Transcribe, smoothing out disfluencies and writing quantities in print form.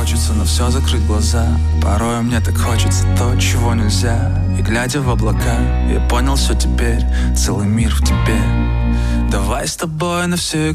хочется на все закрыть глаза. Порой мне так хочется то, чего нельзя. И глядя в облака, я понял все теперь. Целый мир в тебе. Давай с тобой навсегда